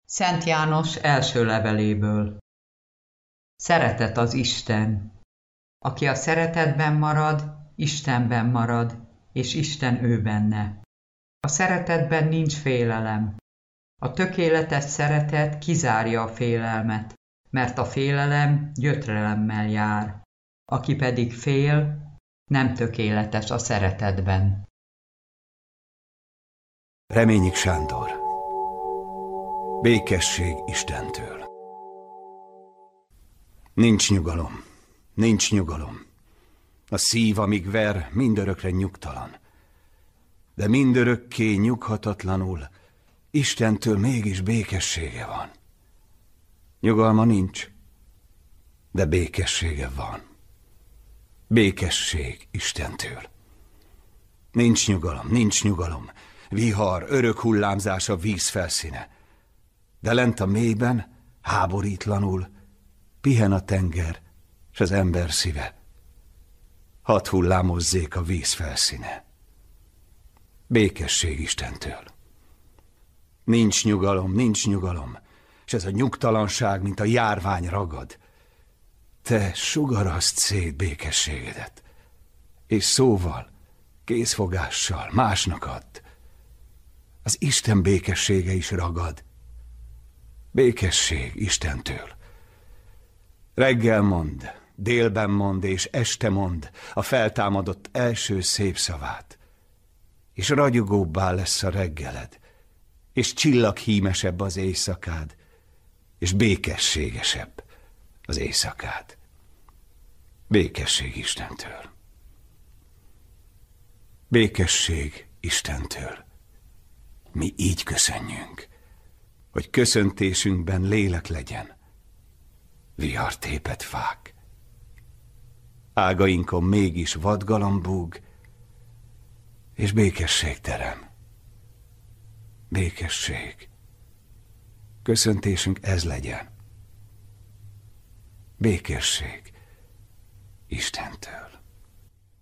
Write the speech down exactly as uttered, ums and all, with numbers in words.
Szent János első leveléből. Szeretet az Isten. Aki a szeretetben marad, Istenben marad, és Isten ő benne. A szeretetben nincs félelem. A tökéletes szeretet kizárja a félelmet, mert a félelem gyötrelemmel jár. Aki pedig fél, nem tökéletes a szeretetben. Reményik Sándor. Békesség Istentől. Nincs nyugalom, nincs nyugalom. A szív, amíg ver, mindörökre nyugtalan. De mindörökké nyughatatlanul Istentől mégis békessége van. Nyugalma nincs, de békessége van. Békesség Istentől. Nincs nyugalom, nincs nyugalom. Vihar, örök hullámzás a víz felszíne. De lent a mélyben, háborítlanul, pihen a tenger, s az ember szíve. Hadd hullámozzék a víz felszíne. Békesség Istentől. Nincs nyugalom, nincs nyugalom, s ez a nyugtalanság, mint a járvány ragad. Te sugaraszt szét békességedet, és szóval, kézfogással másnak add. Az Isten békessége is ragad. Békesség Istentől. Reggel mond, délben mond és este mond a feltámadott első szép szavát, és ragyogóbbá lesz a reggeled, és csillaghímesebb az éjszakád, és békességesebb az éjszakád. Békesség Istentől. Békesség Istentől. Mi így köszönjünk, hogy köszöntésünkben lélek legyen, vihartépet fák. Ágainkon mégis vadgalamb búg, és békesség terem. Békesség. Köszöntésünk ez legyen. Békesség Istentől.